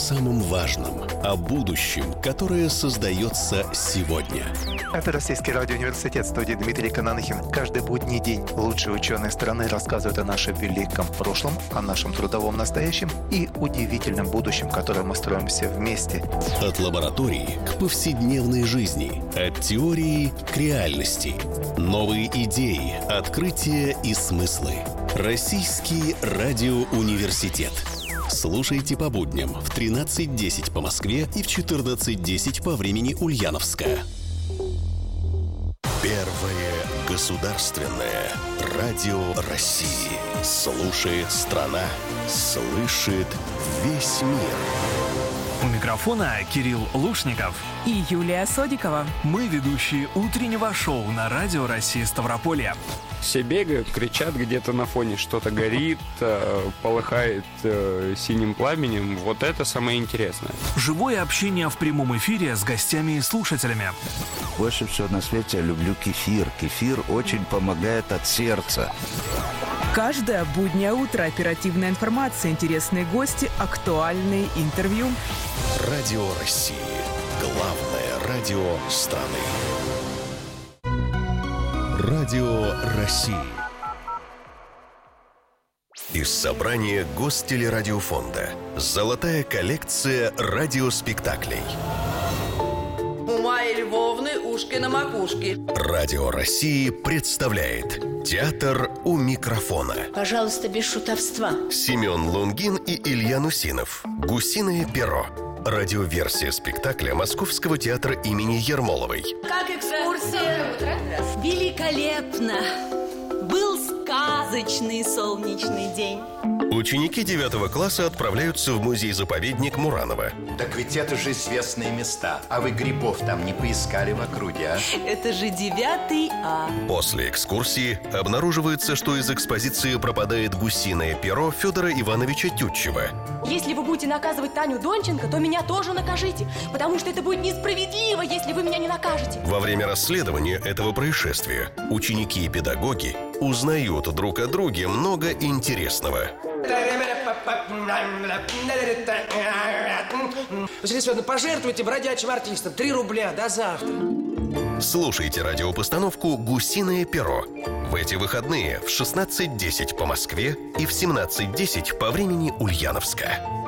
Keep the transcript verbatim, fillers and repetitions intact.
самом важном, о будущем, которое создается сегодня. Это Российский радиоуниверситет, студии Дмитрий Кананихин. Каждый будний день лучшие ученые страны рассказывают о нашем великом прошлом, о нашем трудовом настоящем и удивительном будущем, которое мы строим все вместе. От лаборатории к повседневной жизни, от теории к реальности. Новые идеи, открытия и смыслы. Российский радиоуниверситет. Слушайте по будням в тринадцать десять по Москве и в четырнадцать десять по времени Ульяновска. Первое государственное радио России. Слушает страна, слышит весь мир. У микрофона Кирилл Лушников и Юлия Содикова. Мы ведущие утреннего шоу на радио России Ставрополье. Все бегают, кричат, где-то на фоне что-то горит, полыхает синим пламенем. Вот это самое интересное. Живое общение в прямом эфире с гостями и слушателями. Больше всего на свете я люблю кефир. Кефир очень помогает от сердца. Каждое буднее утро оперативная информация, интересные гости, актуальные интервью. Радио России. Главное радио страны. Радио России. Из собрания Гостелерадиофонда. Золотая коллекция радиоспектаклей. У Майи Львовны ушки на макушке. Радио России представляет «Театр у микрофона». Пожалуйста, без шутовства. Семен Лунгин и Илья Нусинов. «Гусиное перо». Радиоверсия спектакля Московского театра имени Ермоловой. Как экскурсия? Великолепно! Был сказочный солнечный день. Ученики девятого класса отправляются в музей-заповедник Муранова. Так ведь это же известные места. А вы грибов там не поискали в округе, а? Это же девятый А. После экскурсии обнаруживается, что из экспозиции пропадает гусиное перо Федора Ивановича Тютчева. Если вы будете наказывать Таню Донченко, то меня тоже накажите, потому что это будет несправедливо, если вы меня не накажете. Во время расследования этого происшествия ученики и педагоги узнают друг о друге много интересного. Василий Федорович, пожертвуйте бродячим артистам три рубля до завтра. Слушайте радиопостановку «Гусиное перо» в эти выходные в шестнадцать десять по Москве и в семнадцать десять по времени Ульяновска.